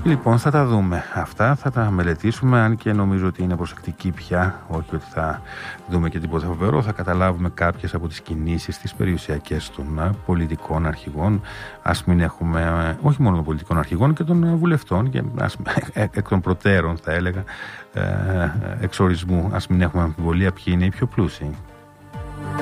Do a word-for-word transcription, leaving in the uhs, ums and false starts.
Λοιπόν, θα τα δούμε αυτά, θα τα μελετήσουμε, αν και νομίζω ότι είναι προσεκτική πια, όχι ότι θα δούμε και τίποτα φοβερό, θα καταλάβουμε κάποιες από τις κινήσεις, τις περιουσιακές των πολιτικών αρχηγών, ας μην έχουμε, όχι μόνο των πολιτικών αρχηγών και των βουλευτών, και ας, εκ των προτέρων θα έλεγα, εξορισμού, ας μην έχουμε αμφιβολία ποιοι είναι οι πιο πλούσιοι.